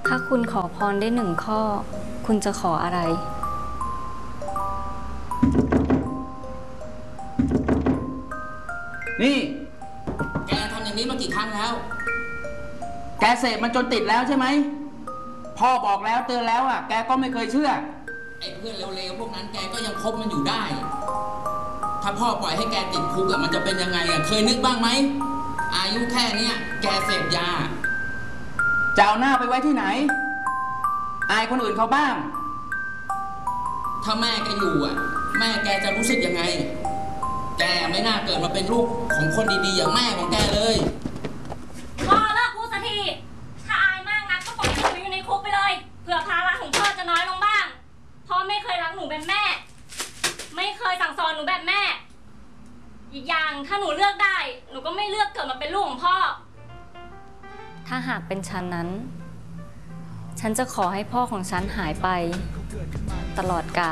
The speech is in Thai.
ถ้าคุณขอพรได้1 ข้อ คุณจะขออะไรนี่แกทำอย่างนี้มากี่ครั้งแล้วแกเสพมันจนติดแล้วใช่ไหม พ่อบอกแล้วเตือนแล้วอ่ะ แกก็ไม่เคยเชื่อไอ้เพื่อนเร็วๆพวกนั้นแกก็ยังคบมันอยู่ได้ ถ้าพ่อปล่อยให้แกติดคุกอะมันจะเป็นยังไงอะเคยนึกบ้างไหม อายุแค่เนี้ยแกเสพยาจะเอาหน้าไปไว้ที่ไหน อายคนอื่นเขาบ้างถ้าแม่แกอยู่อะแม่แกจะรู้สึกยังไง แกไม่น่าเกิดมาเป็นลูกของคนดีๆอย่างแม่ของแกเลยพ่อเลิกพูดสักที ถ้าอายมากนักก็ปล่อยให้หนูอยู่ในคุกไปเลย เผื่อภาระของพ่อจะน้อยลงบ้าง พ่อไม่เคยรักหนูเป็นแม่ ไม่เคยสั่งสอนหนูแบบแม่ อีกอย่างถ้าหนูเลือกได้ หนูก็ไม่เลือกเกิดมาเป็นลูกของพ่อถ้าหากเป็นฉันนั้น ฉันจะขอให้พ่อของฉันหายไปตลอดกาล